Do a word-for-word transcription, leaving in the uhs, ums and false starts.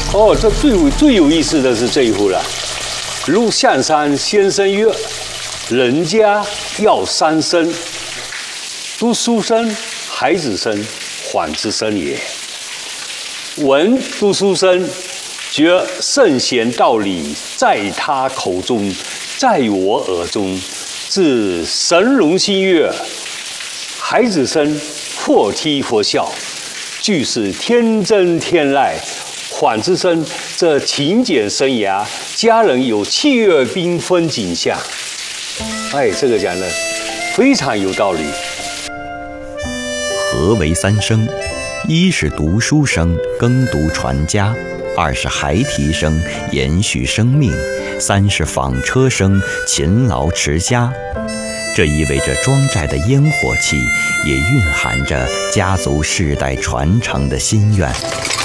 哦，这最最有意思的是这一户了。陆象山先生曰：“人家要三生，读书生、孩子生、缓之生也。闻读书生，觉圣贤道理在他口中，在我耳中，自神容心悦。孩子生，或踢或笑，俱是天真天籁。缓之生，这勤俭生涯，家人有气月缤纷景象。”哎，这个讲的非常有道理。 何为三生？一是读书生，耕读传家；二是孩提生，延续生命；三是纺车生，勤劳持家。这意味着庄寨的烟火气，也蕴含着家族世代传承的心愿。